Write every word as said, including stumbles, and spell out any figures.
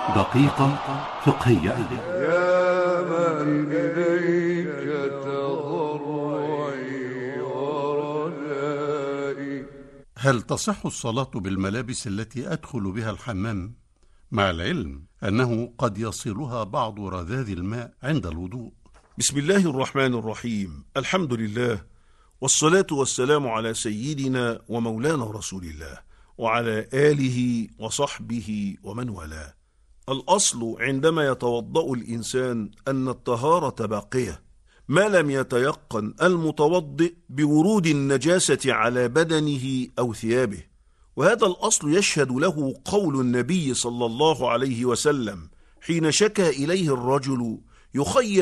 دقيقة فقهية. يا من إليك تضرعي ورجائي. هل تصح الصلاة بالملابس التي أدخل بها الحمام، مع العلم أنه قد يصلها بعض رذاذ الماء عند الوضوء؟ بسم الله الرحمن الرحيم. الحمد لله، والصلاة والسلام على سيدنا ومولانا رسول الله وعلى آله وصحبه ومن والاه. الأصل عندما يتوضأ الإنسان أن الطهارة باقية ما لم يتيقن المتوضئ بورود النجاسة على بدنه أو ثيابه، وهذا الأصل يشهد له قول النبي صلى الله عليه وسلم حين شكى إليه الرجل يخيل